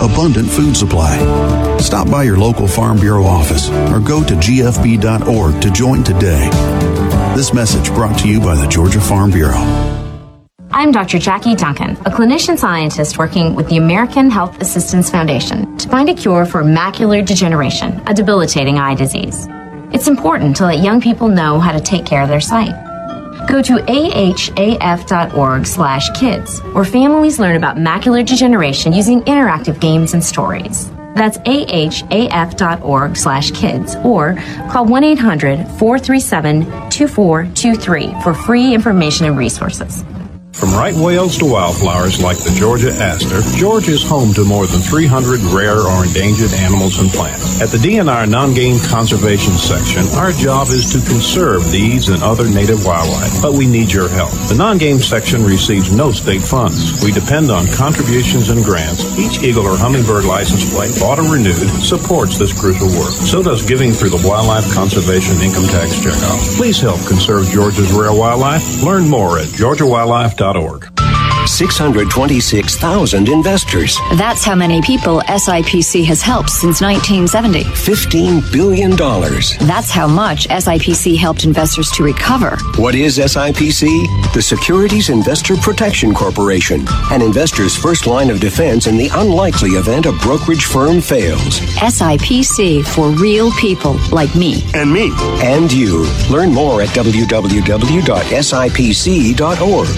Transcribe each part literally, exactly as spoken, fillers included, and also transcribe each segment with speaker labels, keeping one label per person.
Speaker 1: abundant food supply. Stop by your local Farm Bureau office or go to G F B dot org to join today. This message brought to you by the Georgia Farm Bureau.
Speaker 2: I'm Doctor Jackie Duncan, a clinician scientist working with the American Health Assistance Foundation to find a cure for macular degeneration, a debilitating eye disease. It's important to let young people know how to take care of their sight. Go to A H A F dot org slash kids, where families learn about macular degeneration using interactive games and stories. That's A H A F dot org slash kids, or call one eight hundred, four three seven, two four two three for free information and resources.
Speaker 3: From right whales to wildflowers like the Georgia aster, Georgia is home to more than three hundred rare or endangered animals and plants. At the D N R Non-Game Conservation Section, our job is to conserve these and other native wildlife, but we need your help. The Non-Game Section receives no state funds. We depend on contributions and grants. Each eagle or hummingbird license plate, bought or renewed, supports this crucial work. So does giving through the Wildlife Conservation Income Tax Checkoff. Please help conserve Georgia's rare wildlife. Learn more at georgia wildlife dot org.
Speaker 4: six hundred twenty-six thousand investors.
Speaker 5: That's how many people S I P C has helped since nineteen seventy.
Speaker 4: fifteen billion dollars.
Speaker 5: That's how much S I P C helped investors to recover.
Speaker 4: What is S I P C? The Securities Investor Protection Corporation, an investor's first line of defense in the unlikely event a brokerage firm fails.
Speaker 5: S I P C for real people like me.
Speaker 4: And me. And you. Learn more at w w w dot s i p c dot org.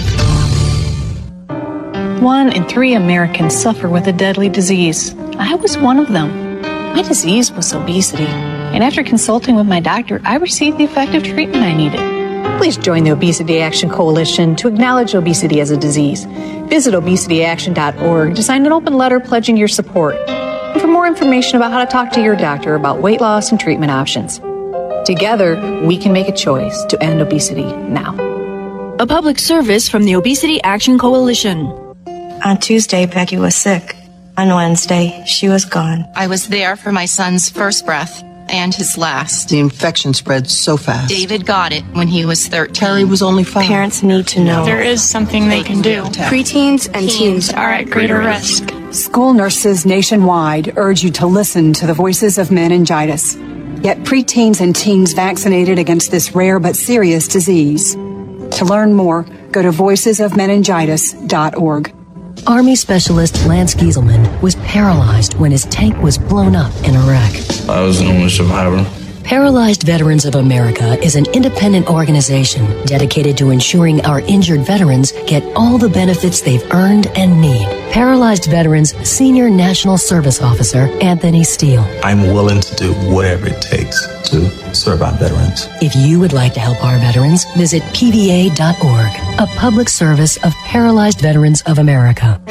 Speaker 6: One in three Americans suffer with a deadly disease. I was one of them. My disease was obesity, and after consulting with my doctor, I received the effective treatment I needed. Please join the Obesity Action Coalition to acknowledge obesity as a disease. Visit obesity action dot org to sign an open letter pledging your support. And for more information about how to talk to your doctor about weight loss and treatment options. Together, we can make a choice to end obesity now.
Speaker 7: A public service from the Obesity Action Coalition.
Speaker 8: On Tuesday, Becky was sick. On Wednesday, she was gone.
Speaker 9: I was there for my son's first breath and his last.
Speaker 10: The infection spread so fast.
Speaker 9: David got it when he was thirteen.
Speaker 10: Terry was only five.
Speaker 8: Parents need to know.
Speaker 11: There is something they can do.
Speaker 12: Preteens and teens
Speaker 11: are at greater risk.
Speaker 13: School nurses nationwide urge you to listen to the voices of meningitis. Yet preteens and teens vaccinated against this rare but serious disease. To learn more, go to voices of meningitis dot org.
Speaker 14: Army Specialist Lance Gieselman was paralyzed when his tank was blown up in Iraq.
Speaker 15: I was the only survivor.
Speaker 14: Paralyzed Veterans of America is an independent organization dedicated to ensuring our injured veterans get all the benefits they've earned and need. Paralyzed Veterans Senior National Service Officer Anthony Steele.
Speaker 15: I'm willing to do whatever it takes to serve our veterans.
Speaker 14: If you would like to help our veterans, visit P V A dot org, a public service of Paralyzed Veterans of America.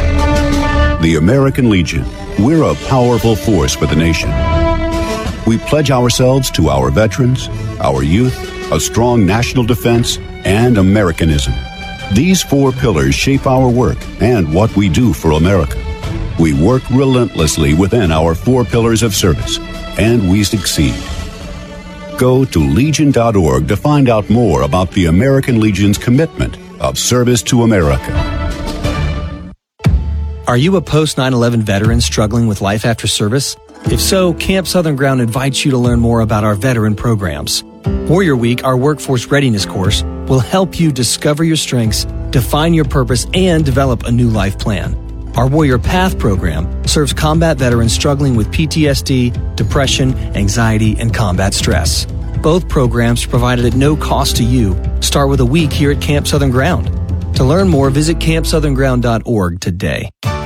Speaker 1: The American Legion. We're a powerful force for the nation. We pledge ourselves to our veterans, our youth, a strong national defense, and Americanism. These four pillars shape our work and what we do for America. We work relentlessly within our four pillars of service, and we succeed. Go to legion dot org to find out more about the American Legion's commitment of service to America.
Speaker 16: Are you a post nine eleven veteran struggling with life after service? If so, Camp Southern Ground invites you to learn more about our veteran programs. Warrior Week, our workforce readiness course, will help you discover your strengths, define your purpose, and develop a new life plan. Our Warrior Path program serves combat veterans struggling with P T S D, depression, anxiety, and combat stress. Both programs are provided at no cost to you. Start with a week here at Camp Southern Ground. To learn more, visit camp southern ground dot org today.